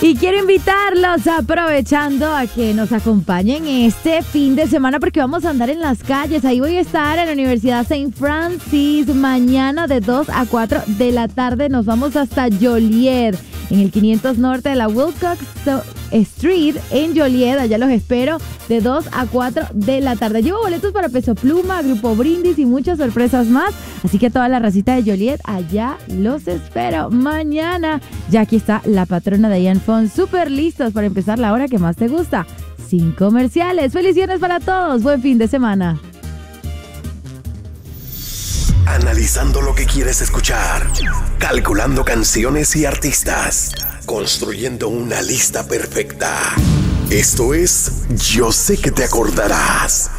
Y quiero invitarlos, aprovechando a que nos acompañen este fin de semana, porque vamos a andar en las calles. Ahí voy a estar en la Universidad St. Francis mañana de 2 a 4 de la tarde. Nos vamos hasta Joliet, en el 500 norte de la Wilcox Street en Joliet. Allá los espero de 2 a 4 de la tarde. Llevo boletos para Peso Pluma, Grupo Brindis y muchas sorpresas más. Así que toda la racita de Joliet, allá los espero mañana. Ya aquí está la patrona de Ian Fon, súper listos para empezar la hora que más te gusta, sin comerciales. Felicidades para todos, buen fin de semana. Analizando lo que quieres escuchar, calculando canciones y artistas, construyendo una lista perfecta. Esto es Yo sé que te acordarás.